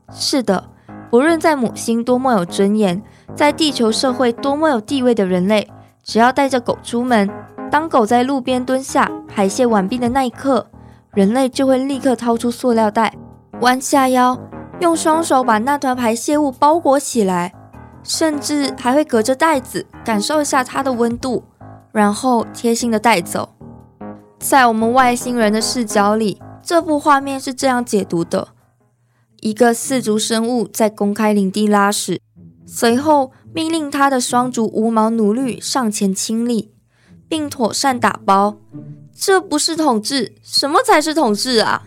是的，不论在母星多么有尊严，在地球社会多么有地位的人类，只要带着狗出门，当狗在路边蹲下排泄完毕的那一刻，人类就会立刻掏出塑料袋，弯下腰，用双手把那团排泄物包裹起来，甚至还会隔着袋子感受一下它的温度，然后贴心的带走。在我们外星人的视角里，这幅画面是这样解读的：一个四足生物在公开领地拉屎，随后命令他的双足无毛奴隶上前清理，并妥善打包。这不是统治，什么才是统治啊？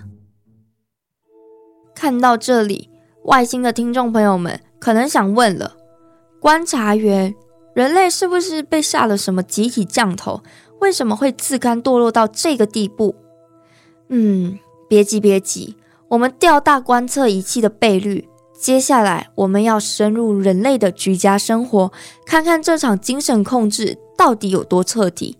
看到这里，外星的听众朋友们可能想问了，观察员，人类是不是被下了什么集体降头？为什么会自甘堕落到这个地步？别急，我们调大观测仪器的倍率，接下来我们要深入人类的居家生活，看看这场精神控制到底有多彻底。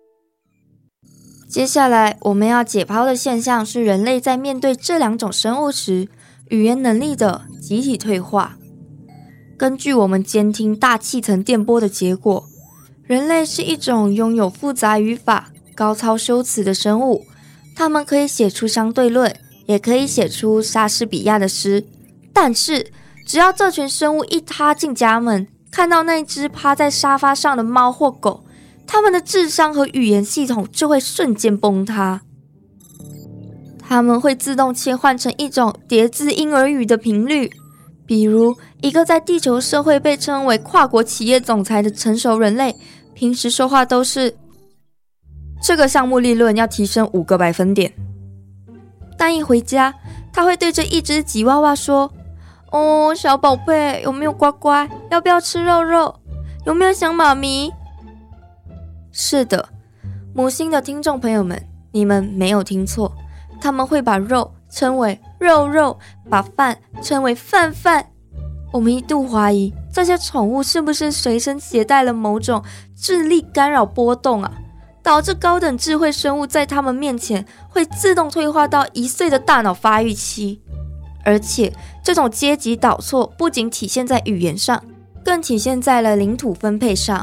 接下来我们要解剖的现象是人类在面对这两种生物时，语言能力的集体退化。根据我们监听大气层电波的结果，人类是一种拥有复杂语法、高超修辞的生物，他们可以写出相对论，也可以写出莎士比亚的诗。但是只要这群生物一踏进家门，看到那只趴在沙发上的猫或狗，他们的智商和语言系统就会瞬间崩塌。他们会自动切换成一种叠字婴儿语的频率，比如一个在地球社会被称为跨国企业总裁的成熟人类，平时说话都是这个项目利润要提升5个百分点，但一回家他会对着一只吉娃娃说，小宝贝，有没有乖乖？要不要吃肉肉？有没有想妈咪？是的，母星的听众朋友们，你们没有听错，他们会把肉称为肉肉，把饭称为饭饭。我们一度怀疑这些宠物是不是随身携带了某种智力干扰波动啊，导致高等智慧生物在他们面前会自动退化到1岁的大脑发育期。而且这种阶级导错不仅体现在语言上，更体现在了领土分配上。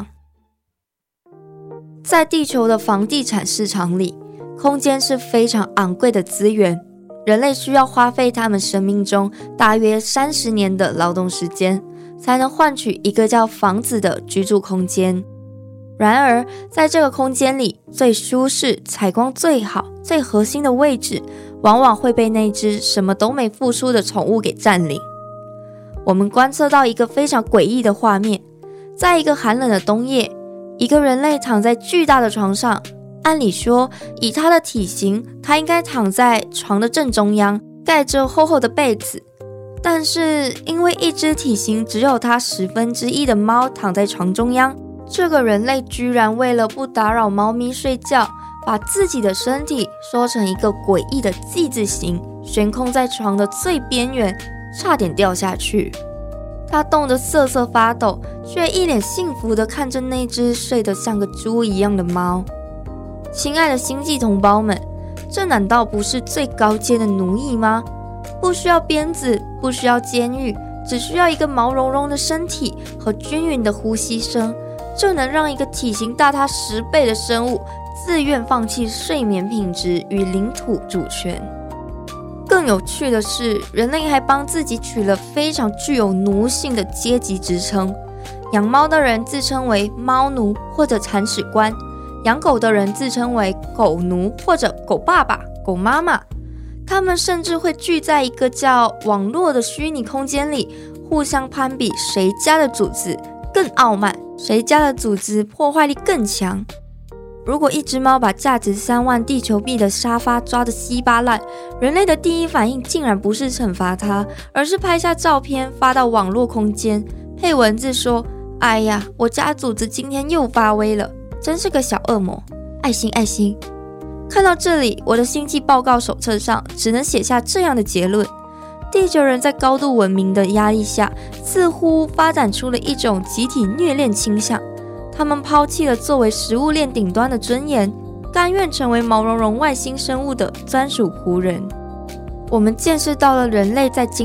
在地球的房地产市场里，空间是非常昂贵的资源，人类需要花费他们生命中大约30年的劳动时间，才能换取一个叫房子的居住空间。然而在这个空间里，最舒适、采光最好、最核心的位置，往往会被那只什么都没付出的宠物给占领。我们观测到一个非常诡异的画面，在一个寒冷的冬夜，一个人类躺在巨大的床上，按理说以他的体型，他应该躺在床的正中央，盖着厚厚的被子，但是因为一只体型只有他1/10的猫躺在床中央，这个人类居然为了不打扰猫咪睡觉，把自己的身体缩成一个诡异的 G 字形，悬空在床的最边缘，差点掉下去。他冻得瑟瑟发抖，却一脸幸福地看着那只睡得像个猪一样的猫。亲爱的星际同胞们，这难道不是最高阶的奴役吗？不需要鞭子，不需要监狱，只需要一个毛茸茸的身体和均匀的呼吸声，就能让一个体型大他10倍的生物自愿放弃睡眠品质与领土主权。更有趣的是，人类还帮自己取了非常具有奴性的阶级职称。养猫的人自称为猫奴或者铲屎官，养狗的人自称为狗奴或者狗爸爸、狗妈妈。他们甚至会聚在一个叫网络的虚拟空间里，互相攀比谁家的主子更傲慢，谁家的主子破坏力更强。如果一只猫把价值3万地球币的沙发抓得稀巴烂，人类的第一反应竟然不是惩罚它，而是拍下照片发到网络空间，配文字说，哎呀，我家主子今天又发威了，真是个小恶魔，爱心爱心。看到这里，我的星际报告手册上只能写下这样的结论：地球人在高度文明的压力下，似乎发展出了一种集体虐恋倾向。他们抛弃了作为食物链顶端的尊严，甘愿成为毛茸茸外星生物的专属仆人。我们见识到了人类在